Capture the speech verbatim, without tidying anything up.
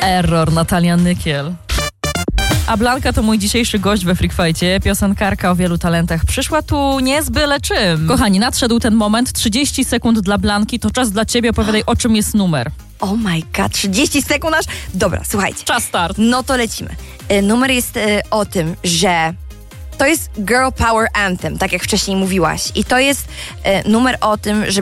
Error, Natalia Nykiel. A Blanka to mój dzisiejszy gość we Freak Fight'cie, piosenkarka o wielu talentach. Przyszła tu nie z byle czym. Kochani, nadszedł ten moment, trzydzieści sekund dla Blanki, to czas dla ciebie, opowiadaj o czym jest numer. Oh my god, trzydzieści sekund aż? Dobra, słuchajcie. Czas start. No to lecimy. Y, numer jest y, o tym, że to jest Girl Power Anthem, tak jak wcześniej mówiłaś. I to jest y, numer o tym, że